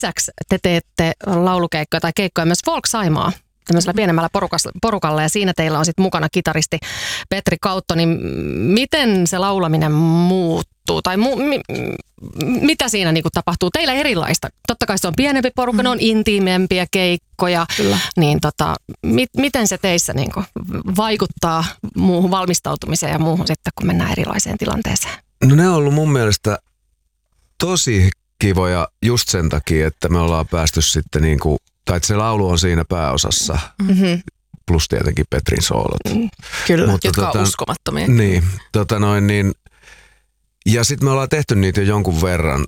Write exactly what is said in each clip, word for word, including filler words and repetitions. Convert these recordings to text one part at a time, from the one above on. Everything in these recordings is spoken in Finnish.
Lisäksi te teette laulukeikkoja tai keikkoja myös Folk Saimaa tämmöisellä pienemmällä porukalla ja siinä teillä on sitten mukana kitaristi Petri Kautto, niin miten se laulaminen muuttuu tai mu- mi- mitä siinä niinku tapahtuu? Teillä erilaista. Totta kai se on pienempi porukka, mm. ne on intiimempiä keikkoja, Kyllä. niin tota, mi- miten se teissä niinku vaikuttaa muuhun valmistautumiseen ja muuhun sitten, kun mennään erilaiseen tilanteeseen? No ne on ollut mun mielestä tosi kivoja just sen takia, että me ollaan päästy sitten niinku, tai että se laulu on siinä pääosassa, mm-hmm. plus tietenkin Petrin soolot. Mm, kyllä, Mutta jotka tota, on uskomattomia. Niin, tota noin niin, ja sitten me ollaan tehty niitä jo jonkun verran,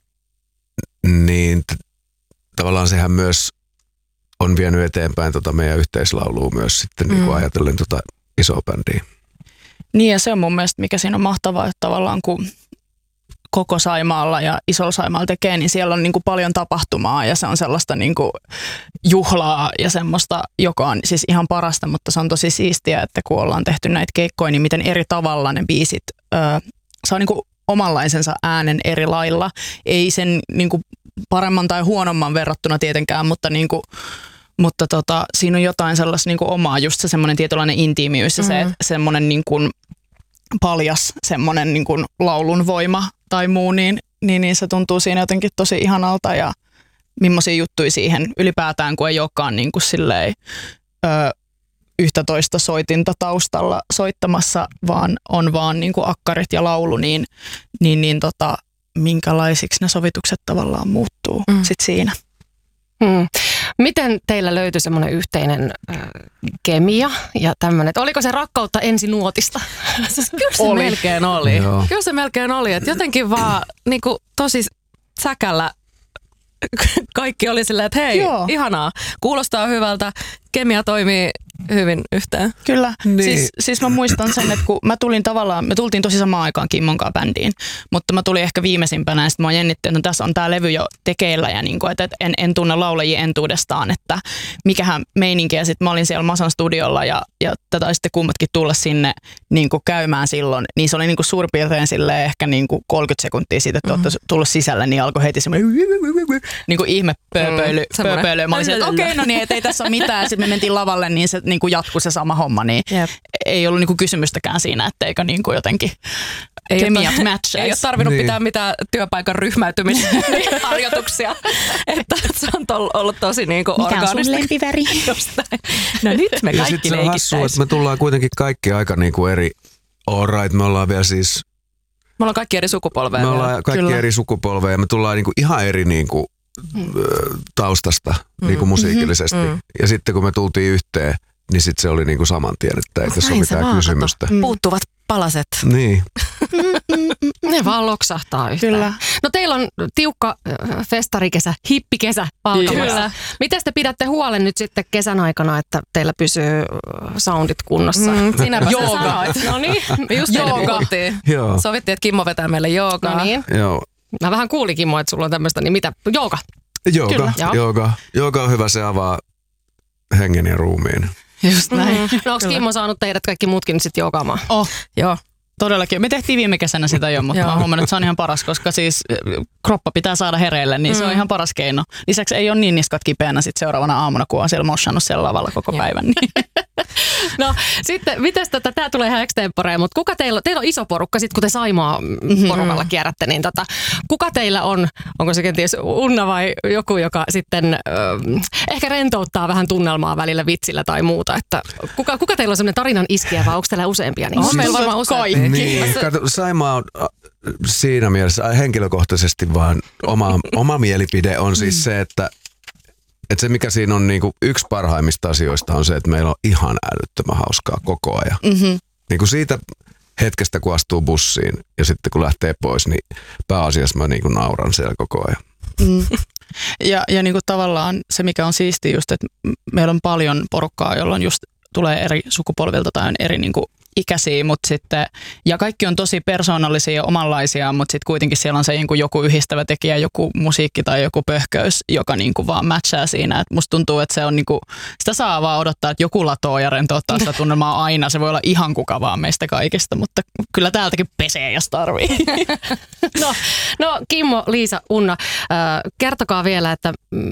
niin t- tavallaan sehän myös on vienyt eteenpäin tota meidän yhteislaulua myös sitten mm. niin kuin ajatellen tota isoa bändiä. Niin ja se on mun mielestä, mikä siinä on mahtavaa, että tavallaan kun koko Saimaalla ja Isolla Saimaalla tekee, niin siellä on niin kuin paljon tapahtumaa ja se on sellaista niin kuin juhlaa ja semmoista, joka on siis ihan parasta, mutta se on tosi siistiä, että kun ollaan tehty näitä keikkoja, niin miten eri tavalla ne biisit öö, saa niin kuin omanlaisensa äänen eri lailla. Ei sen niin kuin paremman tai huonomman verrattuna tietenkään, mutta, niin kuin, mutta tota, siinä on jotain sellaista niin kuin omaa, just se semmoinen tietynlainen intiimiys ja mm-hmm. se semmoinen niin kuin paljas semmoinen niin kuin laulun voima tai muu, niin, niin, niin se tuntuu siinä jotenkin tosi ihanalta ja millaisia juttuja siihen ylipäätään, kun ei olekaan niin kuin silleen, ö, yhtä toista soitinta taustalla soittamassa, vaan on vaan niin kuin akkarit ja laulu, niin, niin, niin tota, minkälaisiksi ne sovitukset tavallaan muuttuu mm. sit siinä. Hmm. Miten teillä löytyi semmoinen yhteinen äh, kemia ja tämmöinen, oliko se rakkautta ensinuotista? Siis kyllä se oli. melkein oli. Joo. Kyllä se melkein oli, että jotenkin vaan niin kuin, tosi säkällä kaikki oli silleen, että hei, Joo. ihanaa, kuulostaa hyvältä, kemia toimii hyvin yhteen. Kyllä. Niin. Siis, siis mä muistan sen, että kun mä tulin tavallaan, me tultiin tosi samaan aikaan Kimmon kanssa bändiin, mutta mä tulin ehkä viimeisimpänä ja sitten mä jännitti, että no, tässä on tää levy jo tekeillä ja niin kuin, että en, en tunne laulajia entuudestaan, että mikähän meininki. Ja sitten mä olin siellä Masan studiolla ja, ja tätä sitten kummatkin tulla sinne niin kuin käymään silloin, niin se oli niin kuin suurin piirtein silleen ehkä niin kuin kolmekymmentä sekuntia siitä, että mm-hmm. olette tullut sisälle, niin alkoi heti semmoinen niin kuin ihme pööpöily. Mm, pööpöily. Mä olin sieltä, että okei, okay, no niin, että ei tässä ole mitään. Sitten me mentiin lavalle, niin se niin kuin jatkui se sama homma, niin yep. ei ollut niin kuin kysymystäkään siinä, etteikö niin kuin jotenkin ei kemiat matches. Ei ole tarvinnut niin. pitää mitään työpaikan ryhmäytymisharjoituksia. Että se on tol, ollut tosi niin kuin orgaanista. Mikä on sun lempiväri? No nyt me ja kaikki leikittäisiin. Ja sitten se on hassua, että me tullaan kuitenkin kaikki aika niin kuin eri, all right, me ollaan vielä siis... Me ollaan kaikki eri sukupolveja. Me ollaan kaikki Kyllä. eri sukupolveja ja me tullaan niin kuin ihan eri niin kuin mm. taustasta mm. niin kuin musiikillisesti. Mm. Ja sitten kun me tultiin yhteen, niin sitten se oli niinku saman tien, että ei tässä ole mitään kysymystä. Mm. Puuttuvat palaset. Niin. Ne vaan loksahtaa yhteen. Kyllä. No teillä on tiukka festarikesä, hippikesä alkamassa. Miten te pidätte huolen nyt sitten kesän aikana, että teillä pysyy soundit kunnossa? Mm, sinäpä sä sanoit. No niin, just jooga. Sovittiin, että Kimmo vetää meille joogaa. No niin. Joo. Mä vähän kuulin, Kimmo, että sulla on tämmöistä, niin mitä? Jooga. Jooga, jooga. Jooga on hyvä, se avaa hengen ja ruumiin. Just näin. Mm-hmm. No onko Kimmo saanut teidät kaikki muutkin sitten joogaamaan? Oh, joo. Todellakin. Me tehtiin viime kesänä sitä jo, mutta mä huomannut, että se on ihan paras, koska siis kroppa pitää saada hereille, niin mm. se on ihan paras keino. Lisäksi ei ole niin niskat kipeänä sit seuraavana aamuna, kun on siellä moshannut siellä lavalla koko Joo. päivän. Niin. No sitten, mites tätä, tää tulee ihan extemporeen, mutta kuka teillä, teillä on iso porukka, sit kun te Saimaa mm-hmm. porukalla kierrätte, niin tota, kuka teillä on, onko se kenties Unna vai joku, joka sitten äh, ehkä rentouttaa vähän tunnelmaa välillä vitsillä tai muuta, että kuka, kuka teillä on semmoinen tarinan iskiä vai onko teillä useampia? Niin? On meillä varmaan useampia. Niin, kato, Saimaa on siinä mielessä henkilökohtaisesti vaan oma, oma mielipide on siis se, että, että se mikä siinä on niinku yksi parhaimmista asioista on se, että meillä on ihan älyttömän hauskaa koko ajan. Mm-hmm. Niinku siitä hetkestä kun astuu bussiin ja sitten kun lähtee pois, niin pääasiassa mä niinku nauran siellä koko ajan. Mm. Ja, ja niinku tavallaan se mikä on siistiä just, että meillä on paljon porukkaa, jolla on just tulee eri sukupolvilta tai on eri niinku ikäisiä, mutta sitten, ja kaikki on tosi persoonallisia ja omanlaisia, mutta sitten kuitenkin siellä on se niin kuin joku yhdistävä tekijä, joku musiikki tai joku pöhköys, joka niin kuin vaan matchaa siinä. Et musta tuntuu, että se on niin kuin, sitä saa vaan odottaa, että joku latoo ja rentouttaa sitä tunnelmaa aina. Se voi olla ihan kuka vaan meistä kaikista, mutta kyllä täältäkin pesee, jos tarvii. No, no Kimmo, Liisa, Unna, äh, kertokaa vielä, että